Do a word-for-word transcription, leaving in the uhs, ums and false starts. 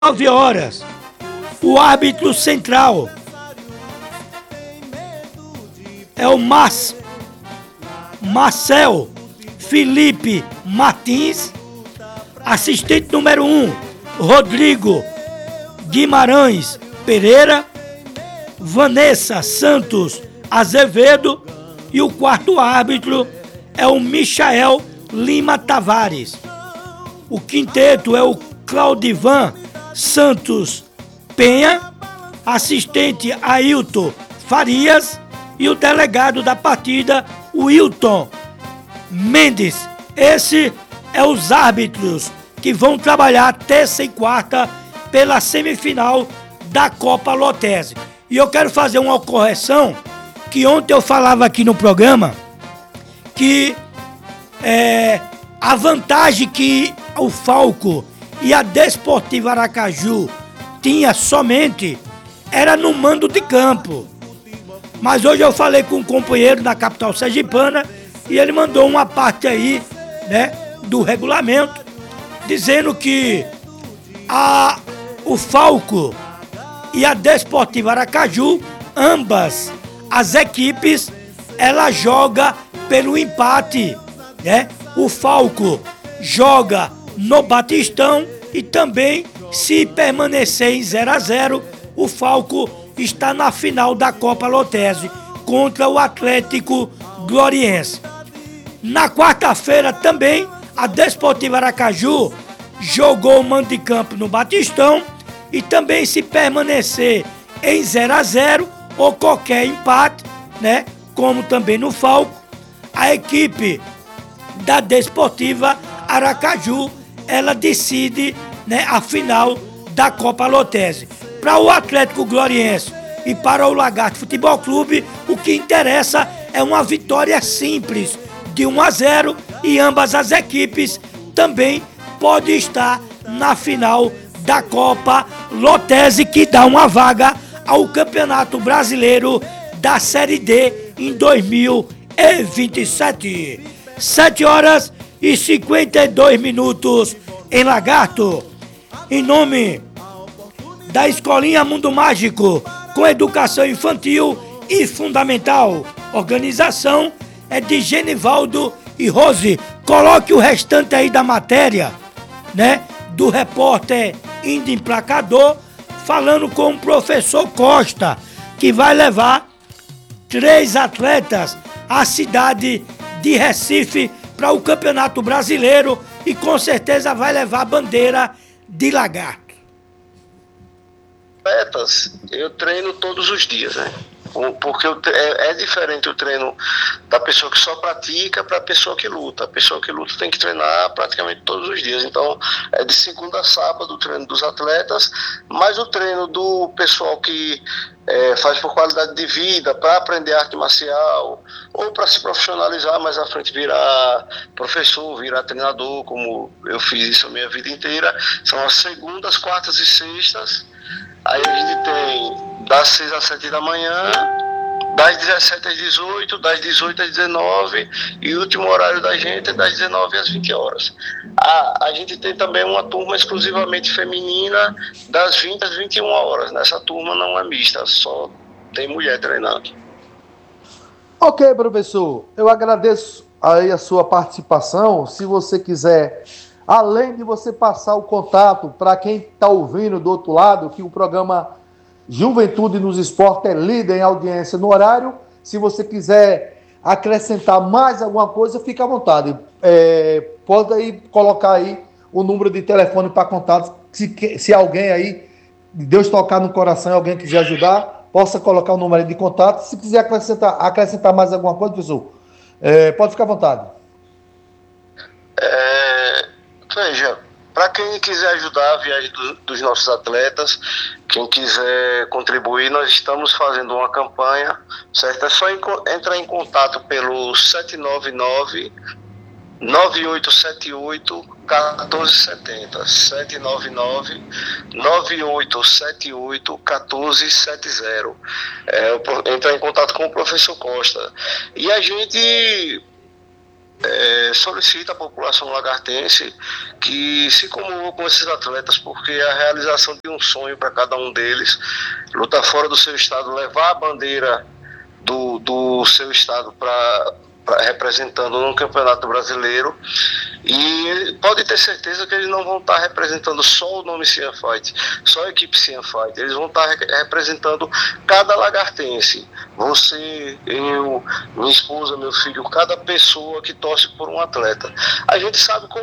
nove horas, o árbitro central é o Mas, Marcel Felipe Martins. Assistente número um, Rodrigo Guimarães Pereira. Vanessa Santos Azevedo. E o quarto árbitro é o Michael Lima Tavares. O quinteto é o Claudivan Santos Penha, assistente Ailton Farias e o delegado da partida, Wilton Mendes. Esse é os árbitros que vão trabalhar terça e quarta pela semifinal da Copa Lotese. E eu quero fazer uma correção, que ontem eu falava aqui no programa que é, a vantagem que o Falco e a Desportiva Aracaju tinha somente era no mando de campo. Mas hoje eu falei com um companheiro da capital sergipana e ele mandou uma parte aí, né, do regulamento, dizendo que a, o Falco e a Desportiva Aracaju, ambas as equipes, ela joga pelo empate, né? O Falco joga no Batistão e também, se permanecer em zero a zero, o Falco está na final da Copa Lotese contra o Atlético Gloriense. Na quarta-feira também, a Desportiva Aracaju jogou o mando de campo no Batistão e também, se permanecer em zero a zero ou qualquer empate, né, como também no Falco, a equipe da Desportiva Aracaju, ela decide, né, a final da Copa Lotese. Para o Atlético Gloriense e para o Lagarto Futebol Clube, o que interessa é uma vitória simples de um a zero e ambas as equipes também podem estar na final da Copa Lotese, que dá uma vaga ao Campeonato Brasileiro da Série D em dois mil e vinte e sete. sete horas e cinquenta e dois minutos em Lagarto. Em nome da Escolinha Mundo Mágico, com educação infantil e fundamental. Organização é de Genivaldo e Rose. Coloque o restante aí da matéria, né, do repórter Índio Emplacador, falando com o professor Costa, que vai levar três atletas à cidade de Recife para o Campeonato Brasileiro e com certeza vai levar a bandeira de Lagarto. Atletas, eu treino todos os dias, né? Porque é, é diferente o treino da pessoa que só pratica para a pessoa que luta. A pessoa que luta tem que treinar praticamente todos os dias. Então, é de segunda a sábado o treino dos atletas, mas o treino do pessoal que é, faz por qualidade de vida, para aprender arte marcial, ou para se profissionalizar mais à frente, virar professor, virar treinador, como eu fiz isso a minha vida inteira, são as segundas, quartas e sextas. Aí a gente tem das seis às sete da manhã, das dezessete às dezoito, das dezoito às dezenove e o último horário da gente é das dezenove às vinte horas. A, a gente tem também uma turma exclusivamente feminina das vinte às vinte e uma horas. Nessa turma não é mista, só tem mulher treinando. Ok, professor, eu agradeço aí a sua participação. Se você quiser, além de você passar o contato para quem está ouvindo do outro lado, que o programa Juventude nos Esportes é líder em audiência no horário, se você quiser acrescentar mais alguma coisa, fica à vontade. É, pode aí colocar aí o número de telefone para contato, se, se alguém aí, Deus tocar no coração e alguém quiser ajudar, possa colocar o número aí de contato. Se quiser acrescentar, acrescentar mais alguma coisa, professor, é, pode ficar à vontade. É... Veja, para quem quiser ajudar a viagem do, dos nossos atletas, quem quiser contribuir, nós estamos fazendo uma campanha, certo? É só entrar em contato pelo sete nove nove, nove oito sete oito, um quatro sete zero, sete nove nove, nove oito sete oito, um quatro sete zero. É, entrar em contato com o professor Costa. E a gente é, solicita à população lagartense que se comova com esses atletas, porque a realização de um sonho para cada um deles, lutar fora do seu estado, levar a bandeira do, do seu estado para representando no Campeonato Brasileiro, e pode ter certeza que eles não vão estar representando só o nome Cian Fight, só a equipe Cian Fight, eles vão estar representando cada lagartense, você, eu, minha esposa, meu filho, cada pessoa que torce por um atleta. A gente sabe como